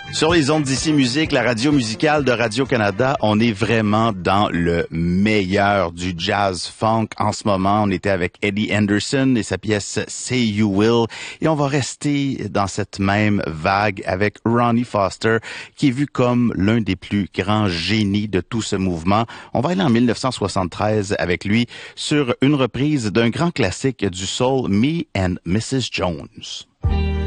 Sur les ondes d'ici musique, la radio musicale de Radio-Canada, on est vraiment dans le meilleur du jazz funk en ce moment. On était avec Eddie Anderson et sa pièce Say You Will. Et on va rester dans cette même vague avec Ronnie Foster, qui est vu comme l'un des plus grands génies de tout ce mouvement. On va aller en 1973 avec lui sur une reprise d'un grand classique du soul, Me and Mrs. Jones.